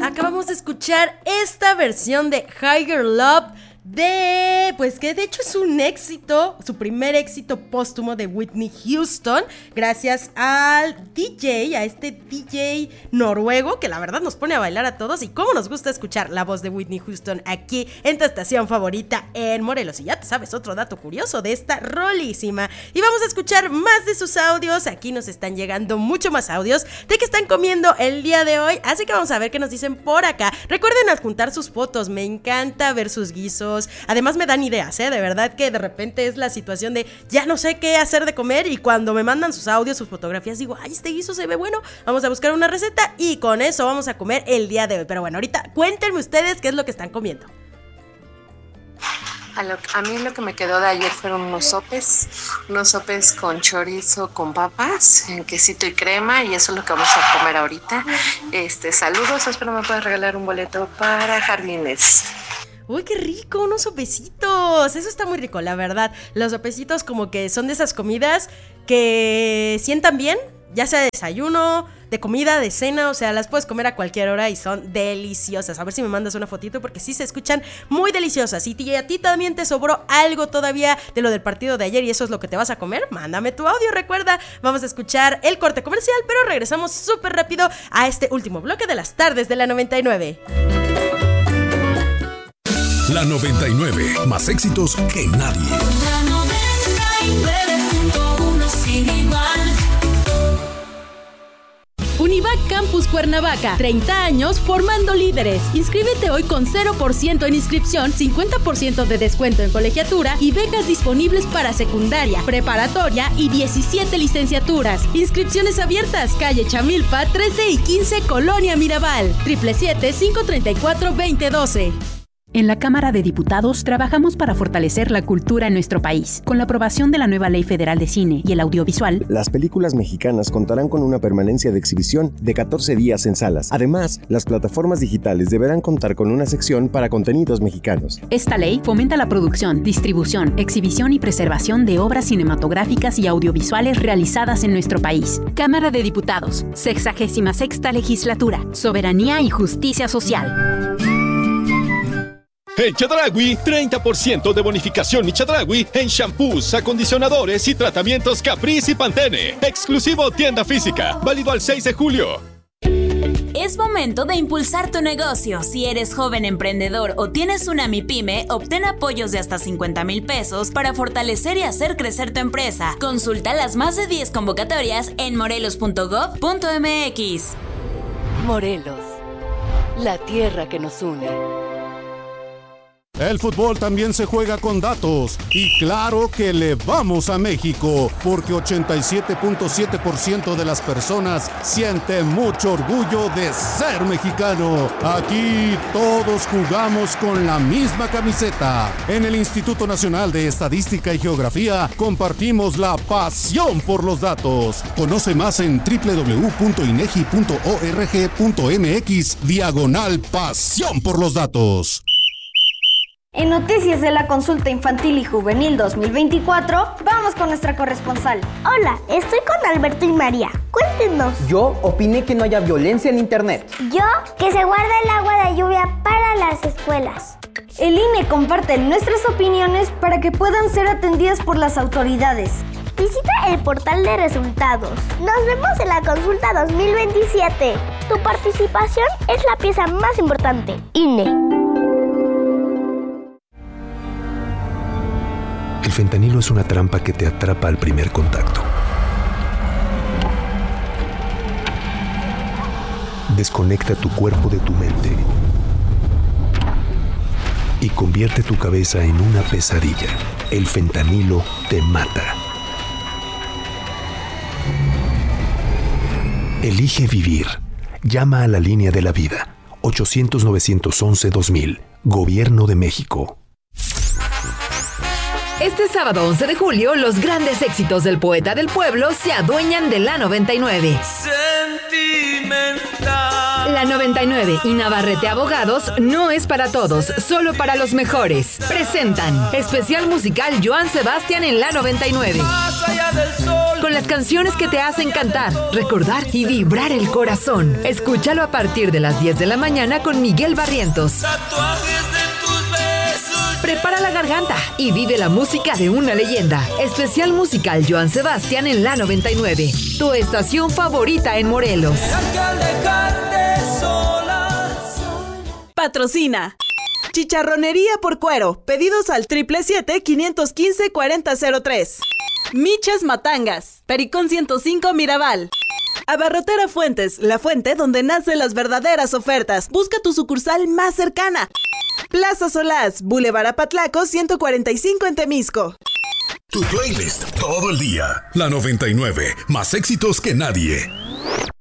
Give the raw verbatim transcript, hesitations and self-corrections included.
acabamos de escuchar esta versión de Higher Love de, pues que de hecho es un éxito, su primer éxito póstumo de Whitney Houston, gracias al D J, a este D J noruego que la verdad nos pone a bailar a todos. Y cómo nos gusta escuchar la voz de Whitney Houston aquí en tu estación favorita en Morelos. Y ya te sabes otro dato curioso de esta rolísima. Y vamos a escuchar más de sus audios. Aquí nos están llegando mucho más audios de que están comiendo el día de hoy, así que vamos a ver qué nos dicen por acá. Recuerden adjuntar sus fotos, me encanta ver sus guisos. Además me dan ideas, ¿eh? De verdad que de repente es la situación de ya no sé qué hacer de comer, y cuando me mandan sus audios, sus fotografías, digo, ay, este guiso se ve bueno, vamos a buscar una receta y con eso vamos a comer el día de hoy. Pero bueno, ahorita cuéntenme ustedes qué es lo que están comiendo. A, lo, a mí lo que me quedó de ayer fueron unos sopes, unos sopes con chorizo, con papas, en quesito y crema, y eso es lo que vamos a comer ahorita. Este, saludos, espero me puedas regalar un boleto para Jardines. ¡Uy, qué rico! Unos sopecitos. Eso está muy rico, la verdad. Los sopecitos como que son de esas comidas que sientan bien, ya sea de desayuno, de comida, de cena, o sea, las puedes comer a cualquier hora y son deliciosas. A ver si me mandas una fotito porque sí se escuchan muy deliciosas. Y a ti también te sobró algo todavía de lo del partido de ayer y eso es lo que te vas a comer, mándame tu audio. Recuerda, vamos a escuchar el corte comercial, pero regresamos súper rápido a este último bloque de las tardes de la noventa y nueve. La noventa y nueve, más éxitos que nadie. La noventa y nueve punto uno sin igual. Univac Campus Cuernavaca, treinta años formando líderes. Inscríbete hoy con cero por ciento en inscripción, cincuenta por ciento de descuento en colegiatura y becas disponibles para secundaria, preparatoria y diecisiete licenciaturas. Inscripciones abiertas, calle Chamilpa, trece y quince, Colonia Mirabal. siete siete siete, cinco tres cuatro, dos cero uno dos. En la Cámara de Diputados trabajamos para fortalecer la cultura en nuestro país. Con la aprobación de la nueva Ley Federal de Cine y el Audiovisual, las películas mexicanas contarán con una permanencia de exhibición de catorce días en salas. Además, las plataformas digitales deberán contar con una sección para contenidos mexicanos. Esta ley fomenta la producción, distribución, exhibición y preservación de obras cinematográficas y audiovisuales realizadas en nuestro país. Cámara de Diputados, sexagésima sexta Legislatura, Soberanía y Justicia Social. En Chedraui, treinta por ciento de bonificación y Chedraui en shampoos, acondicionadores y tratamientos Caprice y Pantene. Exclusivo tienda física, válido al seis de julio. Es momento de impulsar tu negocio. Si eres joven emprendedor o tienes una MIPYME, obtén apoyos de hasta cincuenta mil pesos para fortalecer y hacer crecer tu empresa. Consulta las más de diez convocatorias en morelos punto gob punto mx. Morelos, la tierra que nos une. El fútbol también se juega con datos y claro que le vamos a México porque ochenta y siete punto siete por ciento de las personas sienten mucho orgullo de ser mexicano. Aquí todos jugamos con la misma camiseta. En el Instituto Nacional de Estadística y Geografía compartimos la pasión por los datos. Conoce más en doble u doble u doble u punto inegi punto org punto mx diagonal pasión por los datos. En Noticias de la Consulta Infantil y Juvenil dos mil veinticuatro, vamos con nuestra corresponsal. Hola, estoy con Alberto y María. Cuéntenos. Yo opiné que no haya violencia en internet. Yo, que se guarda el agua de lluvia para las escuelas. El I N E comparte nuestras opiniones para que puedan ser atendidas por las autoridades. Visita el portal de resultados. Nos vemos en la consulta dos mil veintisiete. Tu participación es la pieza más importante. I N E. El fentanilo es una trampa que te atrapa al primer contacto. Desconecta tu cuerpo de tu mente y convierte tu cabeza en una pesadilla. El fentanilo te mata. Elige vivir. Llama a la línea de la vida. ochocientos, novecientos once, dos mil. Gobierno de México. Este sábado once de julio, los grandes éxitos del poeta del pueblo se adueñan de la noventa y nueve. Sentimental. La noventa y nueve y Navarrete Abogados no es para todos, solo para los mejores. Presentan especial musical Joan Sebastián en la noventa y nueve. Más allá del sol. con las canciones que te hacen cantar, recordar y vibrar el corazón. Escúchalo a partir de las diez de la mañana con Miguel Barrientos. Tatuajes de tus besos. Prepara la garganta y vive la música de una leyenda. Especial musical Joan Sebastián en la noventa y nueve. Tu estación favorita en Morelos. Patrocina Chicharronería por Cuero. Pedidos al triple siete, quinientos quince, cuarenta cero tres. Michas Matangas. Pericón ciento cinco Mirabal. Abarrotera Fuentes, la fuente donde nacen las verdaderas ofertas. Busca tu sucursal más cercana. Plaza Solás, Boulevard Apatlaco ciento cuarenta y cinco en Temisco. Tu playlist todo el día. La noventa y nueve, más éxitos que nadie.